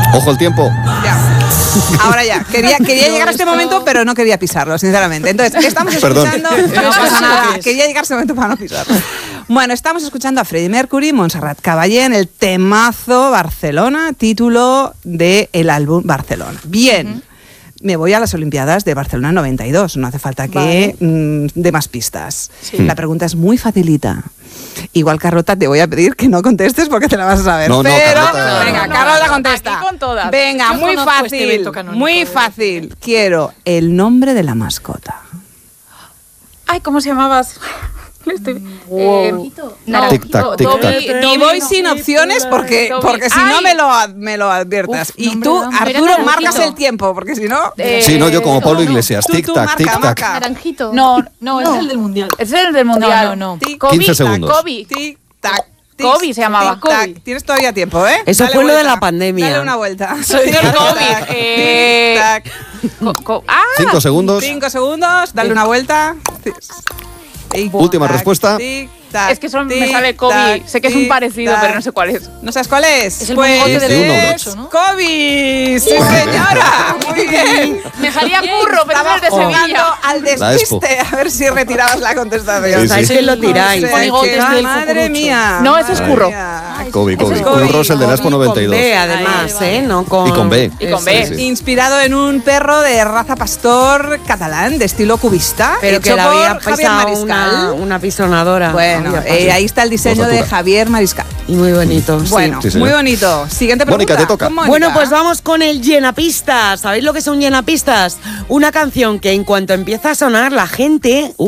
Ojo el tiempo. Ya. Ahora ya. Quería llegar a este momento, pero no quería pisarlo, sinceramente. Entonces, estamos escuchando... No pasa nada. Quería llegar a este momento para no pisarlo. Bueno, estamos escuchando a Freddie Mercury, Montserrat Caballé en el temazo Barcelona, título del álbum Barcelona. Bien. Me voy a las Olimpiadas de Barcelona 92. No hace falta que dé más pistas. Sí. La pregunta es muy facilita. Igual, Carlota, te voy a pedir que no contestes porque te la vas a saber. No, pero, Carlota. venga, Carlota contesta. Aquí con todas. Venga, muy fácil. Muy fácil. Quiero el nombre de la mascota. Ay, ¿cómo se llamabas? Tic-tac, tic-tac. Y voy sin opciones porque si no me lo adviertas. Y tú, Arturo, marcas el tiempo, porque si no... Sí, no, yo como Pablo Iglesias. Tic-tac, tic-tac. Naranjito. No, es el del Mundial. Es el del Mundial. No. 15 segundos. Kobe. Tic-tac. Kobe se llamaba. Tic-tac. Tienes todavía tiempo, ¿eh? Eso Dale fue lo de vuelta. la pandemia. Dale una vuelta. Soy del Tic-tac. COVID. Tic-tac. 5 segundos. 5 segundos. Dale una vuelta. Última respuesta. Tic-tac. Es que solo me sale Kobe. Sé que es un parecido, pero no sé cuál es. ¿No sabes cuál es? Es el mongote de 21, ¿no? Kobe. Sí, señora. Muy bien. Me salía curro, pero Estaba es de jugando Sevilla. al La Expo. despiste a ver si retirabas la contestación. Sí, ¿Sabes sí. que lo tiráis? No sé, Monigotes que- del madre cucurucho. mía. No, ese es Madre curro. mía. Kobe. Kobe. Un Russell de la Expo Con 92. B, además, Vale. no con... Y con B. Y con B. Sí, sí. Inspirado en un perro de raza pastor catalán de estilo cubista, Pero hecho que le había por Javier pisado Mariscal. una pisonadora. Bueno, ahí está el diseño de Vosotras. Javier Mariscal. Y muy bonito. sí. Bueno, Sí, señor. muy bonito. Siguiente pregunta. Mónica, te toca. Con Mónica. Bueno, pues vamos con el llenapistas. ¿Sabéis lo que es un llenapistas? Una canción que en cuanto empieza a sonar la gente...